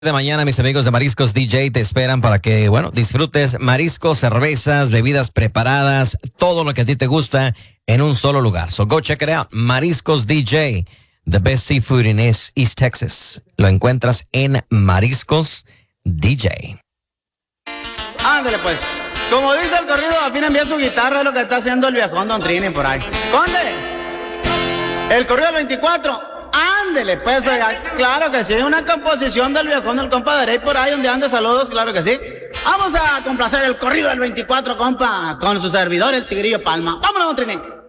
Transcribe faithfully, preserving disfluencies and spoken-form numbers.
De mañana, mis amigos de Mariscos D J te esperan para que, bueno, disfrutes mariscos, cervezas, bebidas preparadas, todo lo que a ti te gusta en un solo lugar. So go check it out. Mariscos D J, the best seafood in East, East Texas. Lo encuentras en Mariscos D J. Ándale pues. Como dice el corrido, afina envía su guitarra, es lo que está haciendo el viejón Don Trini por ahí. ¡Conde! El corrido del veinticuatro. Ándele, pues, oiga, claro que sí, una composición del viejón del compa de Rey por ahí donde ande, saludos, claro que sí. Vamos a complacer el corrido del veinticuatro, compa, con su servidor, el Tigrillo Palma. Vámonos, Don Trini.